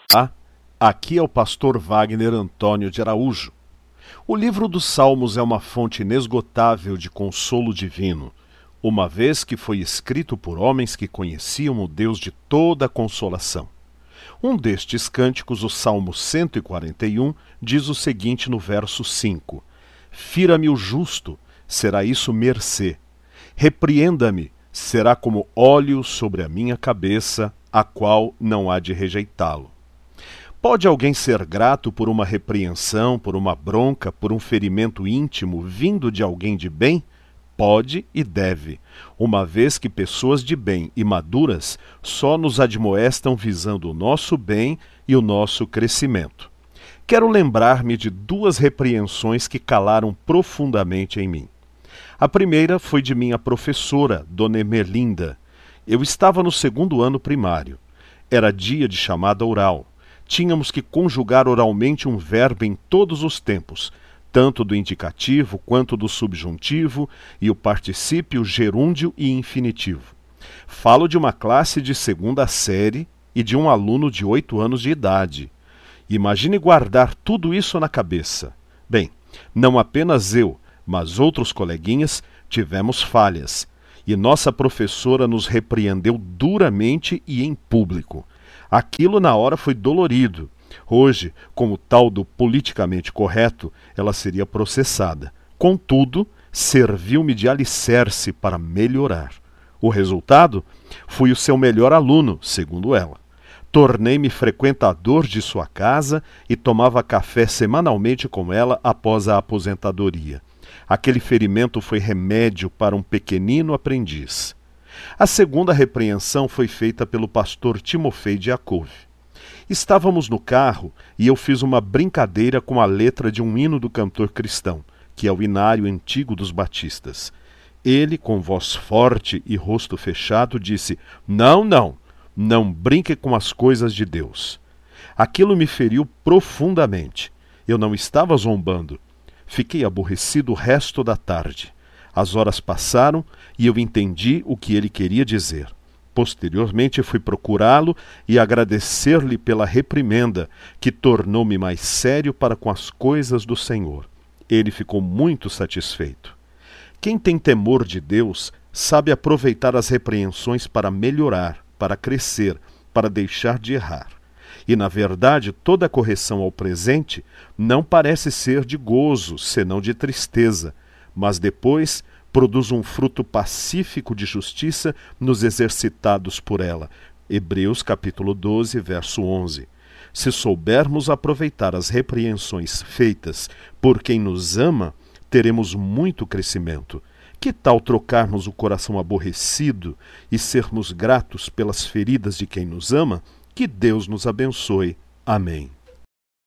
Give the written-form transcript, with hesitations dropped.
Olá, aqui é o pastor Wagner Antônio de Araújo. O livro dos Salmos é uma fonte inesgotável de consolo divino, uma vez que foi escrito por homens que conheciam o Deus de toda a consolação. Um destes cânticos, o Salmo 141, diz o seguinte no verso 5: Fira-me o justo, será isso mercê. Repreenda-me, será como óleo sobre a minha cabeça, a qual não há de rejeitá-lo. Pode alguém ser grato por uma repreensão, por uma bronca, por um ferimento íntimo vindo de alguém de bem? Pode e deve, uma vez que pessoas de bem e maduras só nos admoestam visando o nosso bem e o nosso crescimento. Quero lembrar-me de duas repreensões que calaram profundamente em mim. A primeira foi de minha professora, Dona Emelinda. Eu estava no 2º ano primário. Era dia de chamada oral. Tínhamos que conjugar oralmente um verbo em todos os tempos, tanto do indicativo quanto do subjuntivo, e o particípio, gerúndio e infinitivo. Falo de uma classe de 2ª série e de um aluno de 8 anos de idade. Imagine guardar tudo isso na cabeça. Bem, não apenas eu, mas outros coleguinhas tivemos falhas, e nossa professora nos repreendeu duramente e em público. Aquilo na hora foi dolorido. Hoje, como tal do politicamente correto, ela seria processada. Contudo, serviu-me de alicerce para melhorar. O resultado? Fui o seu melhor aluno, segundo ela. Tornei-me frequentador de sua casa e tomava café semanalmente com ela após a aposentadoria. Aquele ferimento foi remédio para um pequenino aprendiz. A segunda repreensão foi feita pelo pastor Timofei Diakov. Estávamos no carro e eu fiz uma brincadeira com a letra de um hino do cantor cristão, que é o hinário antigo dos batistas. Ele, com voz forte e rosto fechado, disse: não brinque com as coisas de Deus. Aquilo me feriu profundamente. Eu não estava zombando. Fiquei aborrecido o resto da tarde. As horas passaram e eu entendi o que ele queria dizer. Posteriormente fui procurá-lo e agradecer-lhe pela reprimenda, que tornou-me mais sério para com as coisas do Senhor. Ele ficou muito satisfeito. Quem tem temor de Deus sabe aproveitar as repreensões para melhorar, para crescer, para deixar de errar. E, na verdade, toda correção ao presente não parece ser de gozo, senão de tristeza, mas depois produz um fruto pacífico de justiça nos exercitados por ela. Hebreus capítulo 12, verso 11. Se soubermos aproveitar as repreensões feitas por quem nos ama, teremos muito crescimento. Que tal trocarmos o coração aborrecido e sermos gratos pelas feridas de quem nos ama? Que Deus nos abençoe. Amém.